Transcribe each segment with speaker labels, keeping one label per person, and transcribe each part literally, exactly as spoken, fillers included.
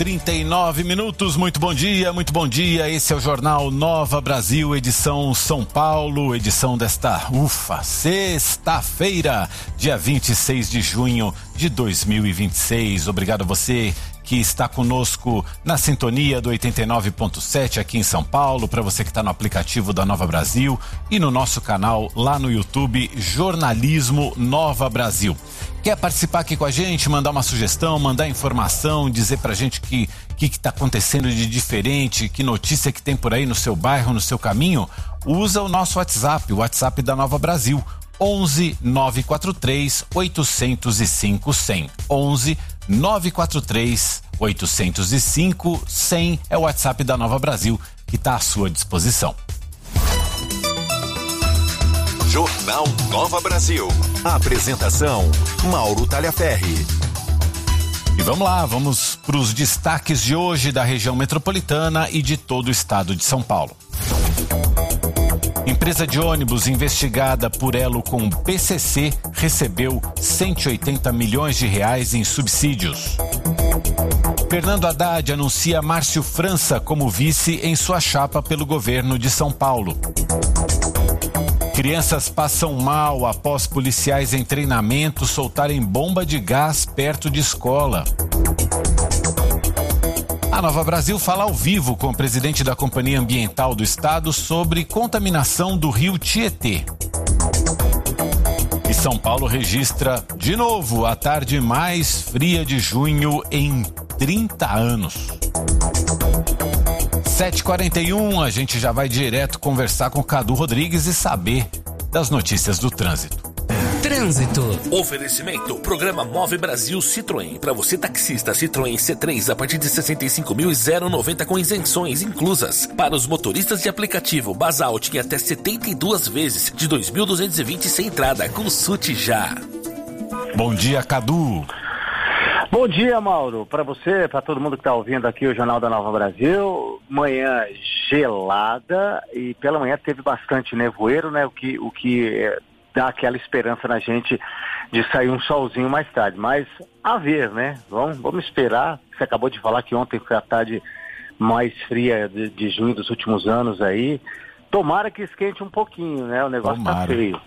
Speaker 1: trinta e nove minutos, muito bom dia, muito bom dia. Esse é o Jornal Nova Brasil, edição São Paulo, edição desta, ufa, sexta-feira, dia vinte e seis de junho de dois mil e vinte e seis. Obrigado a você que está conosco na sintonia do oitenta e nove ponto sete aqui em São Paulo, para você que está no aplicativo da Nova Brasil e no nosso canal lá no YouTube, Jornalismo Nova Brasil. Quer participar aqui com a gente, mandar uma sugestão, mandar informação, dizer pra gente o que que está acontecendo de diferente, que notícia que tem por aí no seu bairro, no seu caminho? Usa o nosso WhatsApp, o WhatsApp da Nova Brasil, onze nove quatro três oito zero cinco cem. onze nove quatro três oito zero cinco cem é o WhatsApp da Nova Brasil, que está à sua disposição.
Speaker 2: Jornal Nova Brasil. Apresentação: Mauro Talhaferri.
Speaker 1: E vamos lá, vamos para os destaques de hoje da região metropolitana e de todo o estado de São Paulo. Empresa de ônibus investigada por elo com P C C recebeu cento e oitenta milhões de reais em subsídios. Fernando Haddad anuncia Márcio França como vice em sua chapa pelo governo de São Paulo. Crianças passam mal após policiais em treinamento soltarem bomba de gás perto de escola. A Nova Brasil fala ao vivo com o presidente da Companhia Ambiental do Estado sobre contaminação do rio Tietê. E São Paulo registra, de novo, a tarde mais fria de junho em trinta anos. sete e quarenta e um, a gente já vai direto conversar com o Cadu Rodrigues e saber das notícias do trânsito.
Speaker 3: Trânsito.
Speaker 4: Oferecimento: Programa Move Brasil Citroën. Para você taxista, Citroën C três a partir de sessenta e cinco mil e zero vírgula noventa com isenções inclusas. Para os motoristas de aplicativo, Basalt em até setenta e duas vezes de dois mil duzentos e vinte sem entrada. Consulte já.
Speaker 1: Bom dia, Cadu.
Speaker 5: Bom dia, Mauro, para você, para todo mundo que está ouvindo aqui o Jornal da Nova Brasil. Manhã gelada e pela manhã teve bastante nevoeiro, né? O que, o que é, dá aquela esperança na gente de sair um solzinho mais tarde. Mas a ver, né? Vamos, vamos esperar. Você acabou de falar que ontem foi a tarde mais fria de, de junho dos últimos anos aí. Tomara que esquente um pouquinho, né? O negócio
Speaker 1: Tomara.
Speaker 5: Tá feio.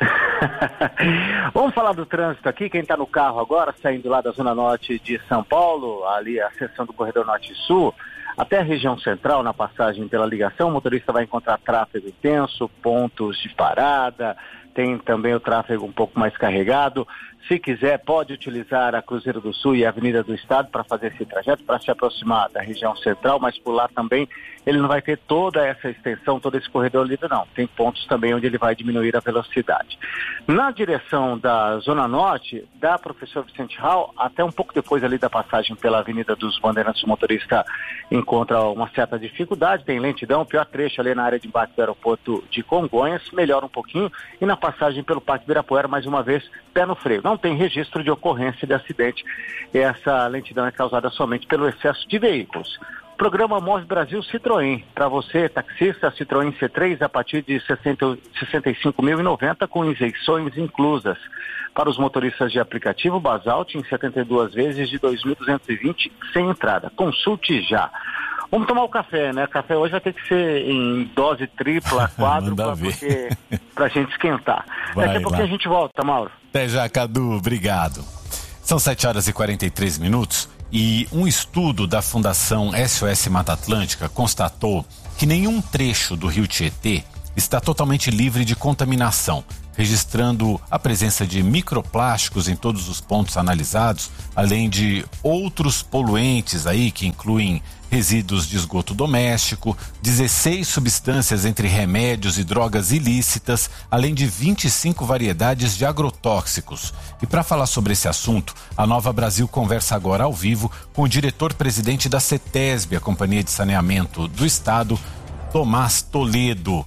Speaker 5: Vamos falar do trânsito aqui. Quem está no carro agora, saindo lá da Zona Norte de São Paulo, ali a seção do Corredor Norte e Sul, até a região central, na passagem pela ligação, o motorista vai encontrar tráfego intenso, pontos de parada, tem também o tráfego um pouco mais carregado. Se quiser, pode utilizar a Cruzeiro do Sul e a Avenida do Estado para fazer esse trajeto, para se aproximar da região central, mas por lá também ele não vai ter toda essa extensão, todo esse corredor livre, não. Tem pontos também onde ele vai diminuir a velocidade. Na direção da Zona Norte, da Professor Vicente Hall, até um pouco depois ali da passagem pela Avenida dos Bandeirantes, o motorista encontra uma certa dificuldade, tem lentidão, o pior trecho ali na área de embarque do aeroporto de Congonhas, melhora um pouquinho, e na passagem pelo Parque Ibirapuera, mais uma vez, pé no freio. Não tem registro de ocorrência de acidente. Essa lentidão é causada somente pelo excesso de veículos. Programa Move Brasil Citroën. Para você, taxista, Citroën C três a partir de sessenta e cinco mil e noventa com isenções inclusas. Para os motoristas de aplicativo, Basalt em setenta e duas vezes de dois mil duzentos e vinte sem entrada. Consulte já. Vamos tomar o café, né? O café hoje vai ter que ser em dose tripla, quádrupla, porque pra gente esquentar.
Speaker 1: Vai
Speaker 5: Daqui a pouquinho
Speaker 1: lá.
Speaker 5: a gente volta, Mauro.
Speaker 1: Até já, Cadu, obrigado. São sete horas e quarenta e três minutos e um estudo da Fundação S O S Mata Atlântica constatou que nenhum trecho do rio Tietê está totalmente livre de contaminação, registrando a presença de microplásticos em todos os pontos analisados, além de outros poluentes aí que incluem resíduos de esgoto doméstico, dezesseis substâncias entre remédios e drogas ilícitas, além de vinte e cinco variedades de agrotóxicos. E para falar sobre esse assunto, a Nova Brasil conversa agora ao vivo com o diretor-presidente da CETESB, a Companhia de Saneamento do Estado, Tomás Toledo.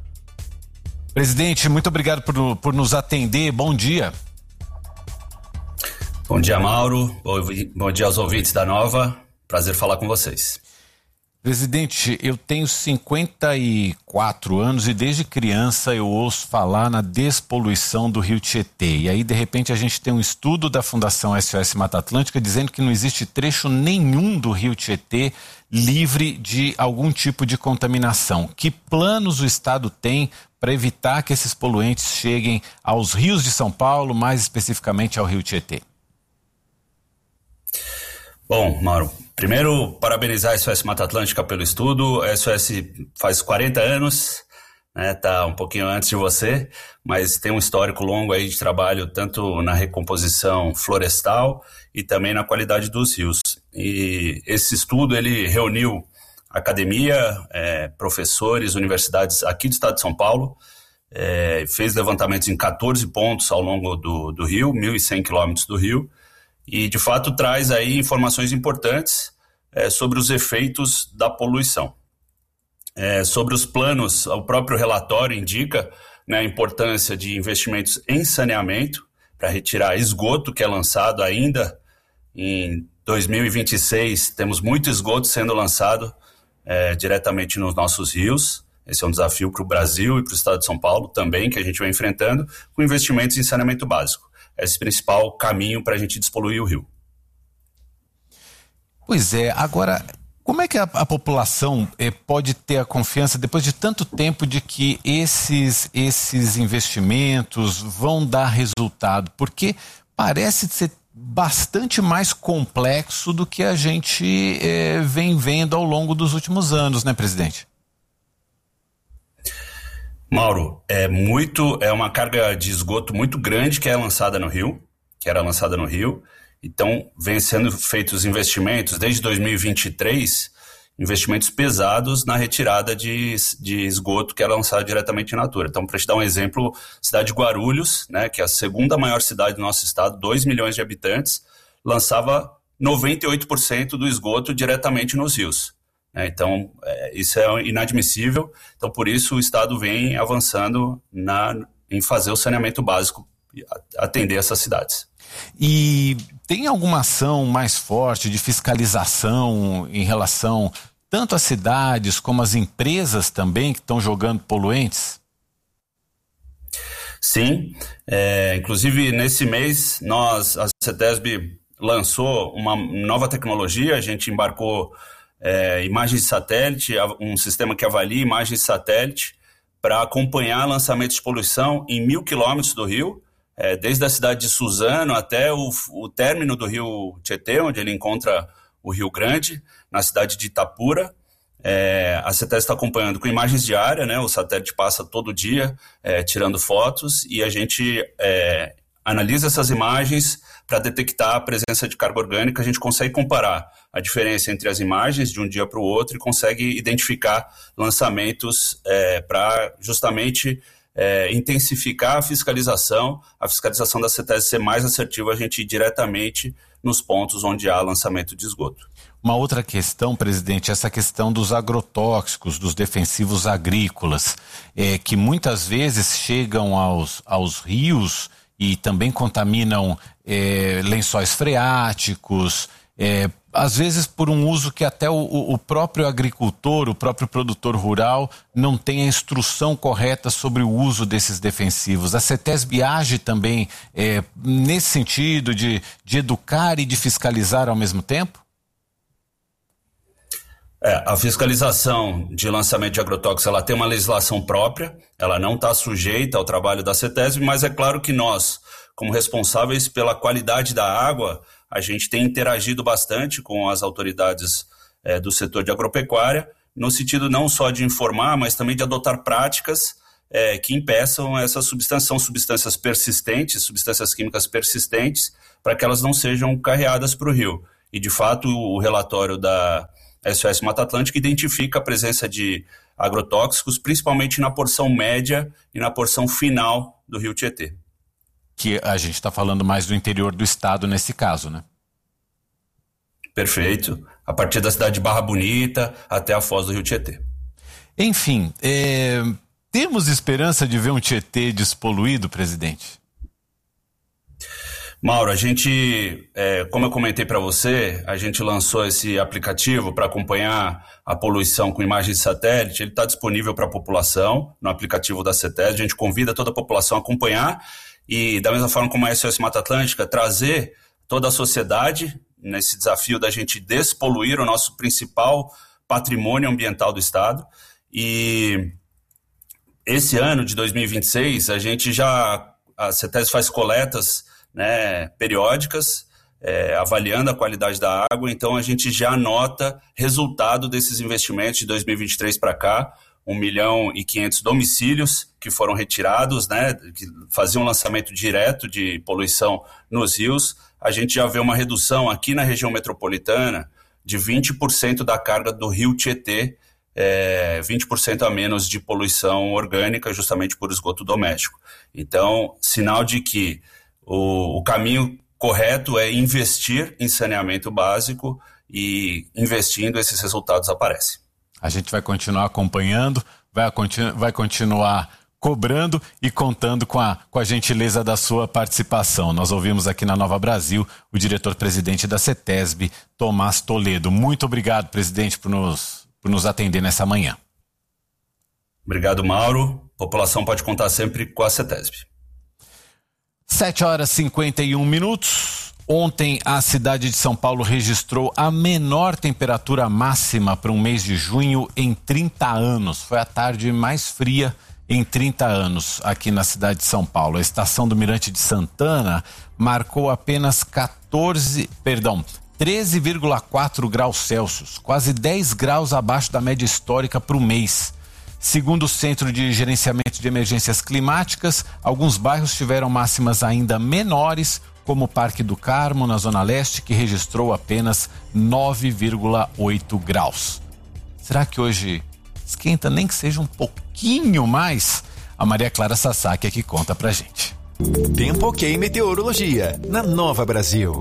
Speaker 1: Presidente, muito obrigado por, por nos atender. Bom dia.
Speaker 6: Bom dia, Mauro. Bom, bom dia aos ouvintes da Nova. Prazer falar com vocês.
Speaker 1: Presidente, eu tenho cinquenta e quatro anos e desde criança eu ouço falar na despoluição do Rio Tietê. E aí, de repente, a gente tem um estudo da Fundação S O S Mata Atlântica dizendo que não existe trecho nenhum do Rio Tietê livre de algum tipo de contaminação. Que planos o Estado tem para evitar que esses poluentes cheguem aos rios de São Paulo, mais especificamente ao Rio Tietê?
Speaker 3: Bom, Mauro, primeiro parabenizar a S O S Mata Atlântica pelo estudo. A S O S faz quarenta anos, né, tá um pouquinho antes de você, mas tem um histórico longo aí de trabalho tanto na recomposição florestal e também na qualidade dos rios. E esse estudo, ele reuniu academia, é, professores, universidades aqui do estado de São Paulo, é, fez levantamentos em quatorze pontos ao longo do, do rio, mil e cem quilômetros do rio, e de fato traz aí informações importantes é, sobre os efeitos da poluição. É, sobre os planos, o próprio relatório indica, né, a importância de investimentos em saneamento para retirar esgoto que é lançado ainda em dois mil e vinte e seis, temos muito esgoto sendo lançado é, diretamente nos nossos rios. Esse é um desafio para o Brasil e para o estado de São Paulo também, que a gente vai enfrentando, com investimentos em saneamento básico. Esse é o principal caminho para a gente despoluir o rio.
Speaker 1: Pois é, agora, como é que a, a população eh, pode ter a confiança, depois de tanto tempo, de que esses, esses investimentos vão dar resultado? Porque parece ser bastante mais complexo do que a gente eh, vem vendo ao longo dos últimos anos, né, presidente?
Speaker 3: Mauro, é muito, é uma carga de esgoto muito grande que é lançada no rio, que era lançada no rio. Então, vem sendo feitos investimentos desde dois mil e vinte e três, investimentos pesados na retirada de, de esgoto que era lançado diretamente em natura. Então, para te dar um exemplo, cidade de Guarulhos, né, que é a segunda maior cidade do nosso estado, dois milhões de habitantes, lançava noventa e oito por cento do esgoto diretamente nos rios. Então, é, isso é inadmissível. Então, por isso, o Estado vem avançando na, em fazer o saneamento básico, atender essas cidades.
Speaker 1: E tem alguma ação mais forte de fiscalização em relação tanto às cidades como às empresas também que estão jogando poluentes?
Speaker 3: Sim, é, inclusive nesse mês nós, a CETESB lançou uma nova tecnologia, a gente embarcou É, imagens de satélite, um sistema que avalia imagens de satélite para acompanhar lançamentos de poluição em mil quilômetros do rio, é, desde a cidade de Suzano até o, o término do rio Tietê, onde ele encontra o Rio Grande, na cidade de Itapura. É, a CETESB está acompanhando com imagens diárias, né, o satélite passa todo dia é, tirando fotos e a gente é, analisa essas imagens para detectar a presença de carga orgânica. A gente consegue comparar a diferença entre as imagens de um dia para o outro e consegue identificar lançamentos é, para justamente é, intensificar a fiscalização, a fiscalização da CETESB ser mais assertiva, a gente ir diretamente nos pontos onde há lançamento de esgoto.
Speaker 1: Uma outra questão, presidente, essa questão dos agrotóxicos, dos defensivos agrícolas, é, que muitas vezes chegam aos, aos rios e também contaminam é, lençóis freáticos, é, às vezes por um uso que até o, o próprio agricultor, o próprio produtor rural não tem a instrução correta sobre o uso desses defensivos. A CETESB age também é, nesse sentido de, de educar e de fiscalizar ao mesmo tempo?
Speaker 3: É, a fiscalização de lançamento de agrotóxicos, ela tem uma legislação própria, ela não está sujeita ao trabalho da CETESB, mas é claro que nós, como responsáveis pela qualidade da água, a gente tem interagido bastante com as autoridades é, do setor de agropecuária, no sentido não só de informar, mas também de adotar práticas é, que impeçam essas substâncias, são substâncias persistentes, substâncias químicas persistentes, para que elas não sejam carreadas para o rio. E, de fato, o relatório da S O S Mata Atlântica identifica a presença de agrotóxicos, principalmente na porção média e na porção final do Rio Tietê.
Speaker 1: Que a gente está falando mais do interior do estado nesse caso, né?
Speaker 3: Perfeito. A partir da cidade de Barra Bonita até a foz do Rio Tietê.
Speaker 1: Enfim, é... temos esperança de ver um Tietê despoluído, presidente?
Speaker 3: Mauro, a gente, é, como eu comentei para você, a gente lançou esse aplicativo para acompanhar a poluição com imagens de satélite. Ele está disponível para a população no aplicativo da CETESB. A gente convida toda a população a acompanhar e, da mesma forma como a S O S Mata Atlântica, trazer toda a sociedade nesse desafio da gente despoluir o nosso principal patrimônio ambiental do Estado. E esse ano de dois mil e vinte e seis, a gente já, a CETESB faz coletas, né, periódicas, é, avaliando a qualidade da água, então a gente já nota resultado desses investimentos de dois mil e vinte e três para cá, um milhão e quinhentos domicílios que foram retirados, né, que faziam lançamento direto de poluição nos rios. A gente já vê uma redução aqui na região metropolitana de vinte por cento da carga do rio Tietê, é, vinte por cento a menos de poluição orgânica, justamente por esgoto doméstico. Então, sinal de que O, o caminho correto é investir em saneamento básico e investindo esses resultados aparecem.
Speaker 1: A gente vai continuar acompanhando, vai, continu, vai continuar cobrando e contando com a, com a gentileza da sua participação. Nós ouvimos aqui na Nova Brasil o diretor-presidente da CETESB, Tomás Toledo. Muito obrigado, presidente, por nos, por nos atender nessa manhã.
Speaker 3: Obrigado, Mauro. A população pode contar sempre com a CETESB.
Speaker 1: sete horas e cinquenta e um minutos. Ontem a cidade de São Paulo registrou a menor temperatura máxima para um mês de junho em trinta anos. Foi a tarde mais fria em trinta anos aqui na cidade de São Paulo. A estação do Mirante de Santana marcou apenas quatorze, perdão, treze vírgula quatro graus Celsius, quase dez graus abaixo da média histórica para o mês. Segundo o Centro de Gerenciamento de Emergências Climáticas, alguns bairros tiveram máximas ainda menores, como o Parque do Carmo, na Zona Leste, que registrou apenas nove vírgula oito graus. Será que hoje esquenta nem que seja um pouquinho mais? A Maria Clara Sasaki é que conta pra gente.
Speaker 2: Tempo Ok Meteorologia, na Nova Brasil.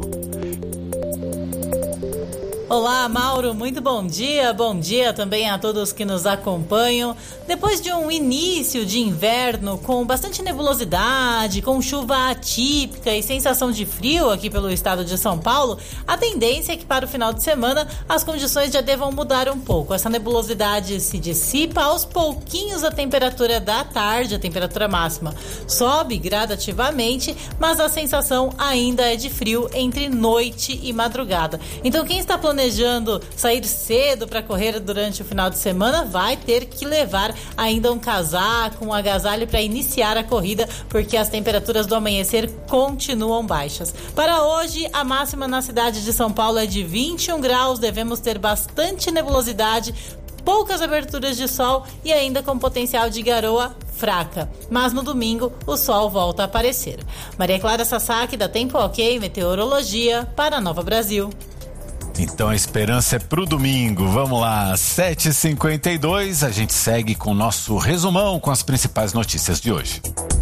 Speaker 6: Olá, Mauro, muito bom dia. Bom dia também a todos que nos acompanham. Depois de um início de inverno com bastante nebulosidade, com chuva atípica e sensação de frio aqui pelo estado de São Paulo, a tendência é que para o final de semana as condições já devam mudar um pouco. Essa nebulosidade se dissipa, aos pouquinhos a temperatura da tarde, a temperatura máxima, sobe gradativamente, mas a sensação ainda é de frio entre noite e madrugada. Então quem está planejando planejando sair cedo para correr durante o final de semana, vai ter que levar ainda um casaco, um agasalho para iniciar a corrida, porque as temperaturas do amanhecer continuam baixas. Para hoje, a máxima na cidade de São Paulo é de vinte e um graus, devemos ter bastante nebulosidade, poucas aberturas de sol e ainda com potencial de garoa fraca. Mas no domingo o sol volta a aparecer. Maria Clara Sasaki, da Tempo Ok Meteorologia, para a Nova Brasil.
Speaker 1: Então a esperança é pro domingo. Vamos lá, sete e cinquenta e dois, a gente segue com o nosso resumão com as principais notícias de hoje.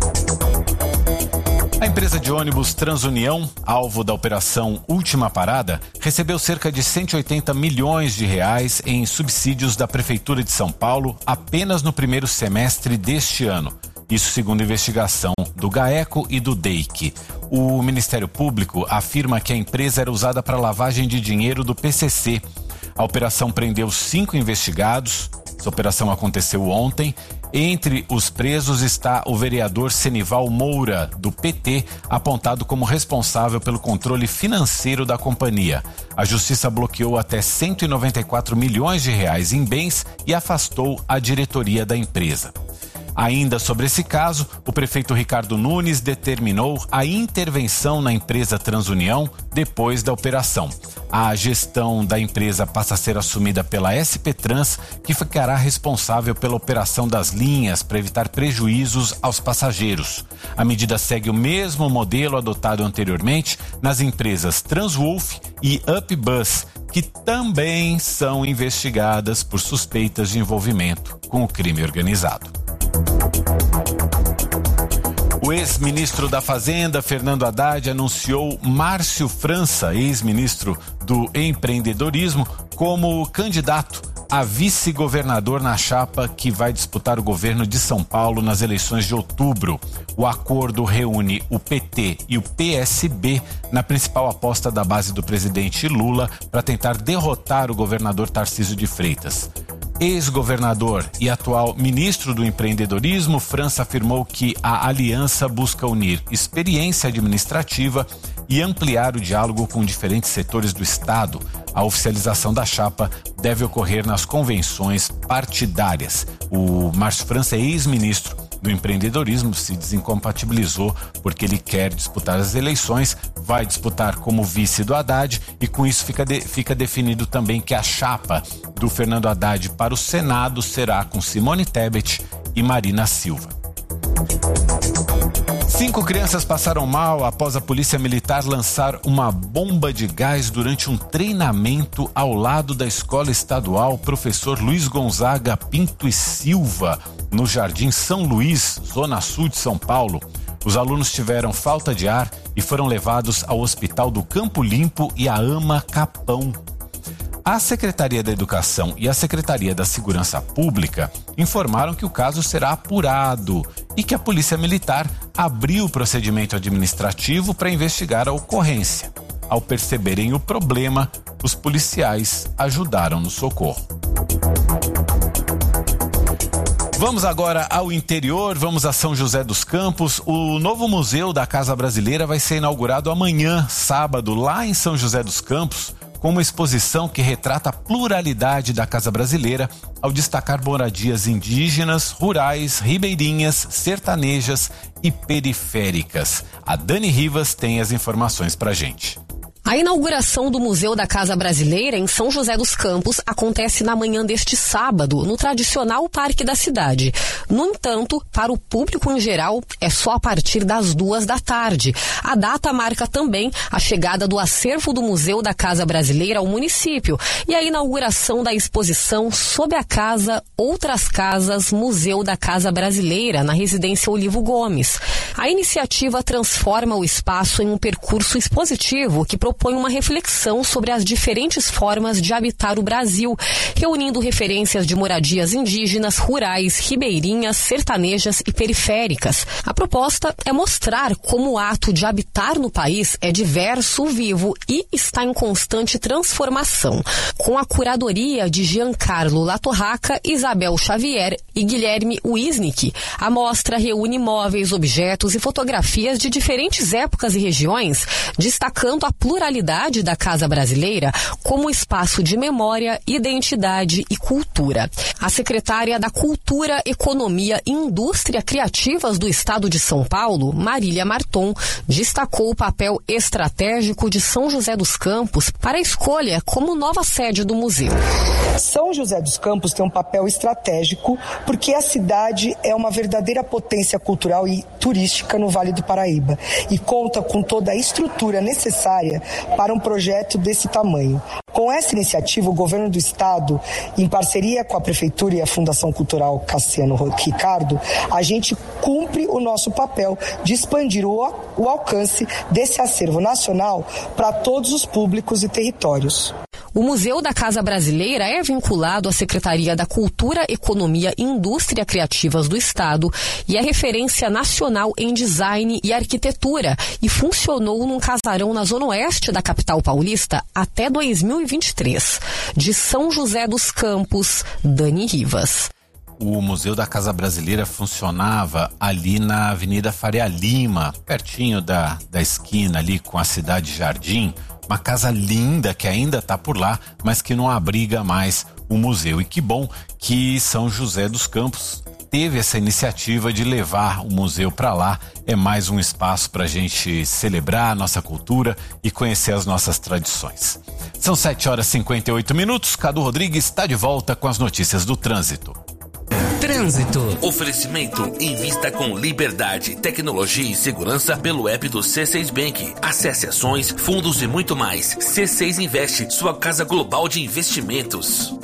Speaker 1: A empresa de ônibus Transunião, alvo da operação Última Parada, recebeu cerca de cento e oitenta milhões de reais em subsídios da Prefeitura de São Paulo apenas no primeiro semestre deste ano. Isso segundo investigação do GAECO e do D E I C. O Ministério Público afirma que a empresa era usada para lavagem de dinheiro do P C C. A operação prendeu cinco investigados. Essa operação aconteceu ontem. Entre os presos está o vereador Senival Moura, do P T, apontado como responsável pelo controle financeiro da companhia. A Justiça bloqueou até cento e noventa e quatro milhões de reais em bens e afastou a diretoria da empresa. Ainda sobre esse caso, o prefeito Ricardo Nunes determinou a intervenção na empresa Transunião depois da operação. A gestão da empresa passa a ser assumida pela S P Trans, que ficará responsável pela operação das linhas para evitar prejuízos aos passageiros. A medida segue o mesmo modelo adotado anteriormente nas empresas Transwolf e UpBus, que também são investigadas por suspeitas de envolvimento com o crime organizado. O ex-ministro da Fazenda, Fernando Haddad, anunciou Márcio França, ex-ministro do Empreendedorismo, como candidato a vice-governador na chapa que vai disputar o governo de São Paulo nas eleições de outubro. O acordo reúne o P T e o P S B na principal aposta da base do presidente Lula para tentar derrotar o governador Tarcísio de Freitas. Ex-governador e atual ministro do empreendedorismo, França afirmou que a aliança busca unir experiência administrativa e ampliar o diálogo com diferentes setores do Estado. A oficialização da chapa deve ocorrer nas convenções partidárias. O Márcio França é ex-ministro do empreendedorismo, se desincompatibilizou porque ele quer disputar as eleições, vai disputar como vice do Haddad e com isso fica, de, fica definido também que a chapa do Fernando Haddad para o Senado será com Simone Tebet e Marina Silva. Cinco crianças passaram mal após a polícia militar lançar uma bomba de gás durante um treinamento ao lado da escola estadual Professor Luiz Gonzaga Pinto e Silva, no Jardim São Luís, zona sul de São Paulo. Os alunos tiveram falta de ar e foram levados ao Hospital do Campo Limpo e a AMA Capão. A Secretaria da Educação e a Secretaria da Segurança Pública informaram que o caso será apurado e que a Polícia Militar abriu o procedimento administrativo para investigar a ocorrência. Ao perceberem o problema, os policiais ajudaram no socorro. Vamos agora ao interior, vamos a São José dos Campos. O novo museu da Casa Brasileira vai ser inaugurado amanhã, sábado, lá em São José dos Campos, com uma exposição que retrata a pluralidade da Casa Brasileira ao destacar moradias indígenas, rurais, ribeirinhas, sertanejas e periféricas. A Dani Rivas tem as informações pra gente.
Speaker 7: A inauguração do Museu da Casa Brasileira em São José dos Campos acontece na manhã deste sábado, no tradicional Parque da Cidade. No entanto, para o público em geral, é só a partir das duas da tarde. A data marca também a chegada do acervo do Museu da Casa Brasileira ao município e a inauguração da exposição Sob a Casa, Outras Casas, Museu da Casa Brasileira, na residência Olivo Gomes. A iniciativa transforma o espaço em um percurso expositivo que propõe uma reflexão sobre as diferentes formas de habitar o Brasil, reunindo referências de moradias indígenas, rurais, ribeirinhas, sertanejas e periféricas. A proposta é mostrar como o ato de habitar no país é diverso, vivo e está em constante transformação. Com a curadoria de Giancarlo Latorraca, Isabel Xavier e Guilherme Wisnik, a mostra reúne móveis, objetos e fotografias de diferentes épocas e regiões, destacando a pluralidade da Casa Brasileira como espaço de memória, identidade e cultura. A secretária da Cultura, Economia e Indústria Criativas do Estado de São Paulo, Marília Marton, destacou o papel estratégico de São José dos Campos para a escolha como nova sede do museu.
Speaker 8: São José dos Campos tem um papel estratégico porque a cidade é uma verdadeira potência cultural e turística no Vale do Paraíba e conta com toda a estrutura necessária para um projeto desse tamanho. Com essa iniciativa, o governo do estado, em parceria com a prefeitura e a Fundação Cultural Cassiano Ricardo, a gente cumpre o nosso papel de expandir o, o alcance desse acervo nacional para todos os públicos e territórios.
Speaker 7: O Museu da Casa Brasileira é vinculado à Secretaria da Cultura, Economia e Indústria Criativas do Estado e é referência nacional em design e arquitetura e funcionou num casarão na zona oeste da capital paulista até dois mil e vinte e três. De São José dos Campos, Dani Rivas.
Speaker 1: O Museu da Casa Brasileira funcionava ali na Avenida Faria Lima, pertinho da, da esquina ali com a Cidade Jardim. Uma casa linda que ainda está por lá, mas que não abriga mais o museu. E que bom que São José dos Campos teve essa iniciativa de levar o museu para lá. É mais um espaço para a gente celebrar a nossa cultura e conhecer as nossas tradições. São sete horas e cinquenta e oito minutos. Cadu Rodrigues está de volta com as notícias do trânsito.
Speaker 4: Trânsito. Oferecimento invista com liberdade, tecnologia e segurança pelo app do C seis Bank. Acesse ações, fundos e muito mais. C seis Investe, sua casa global de investimentos.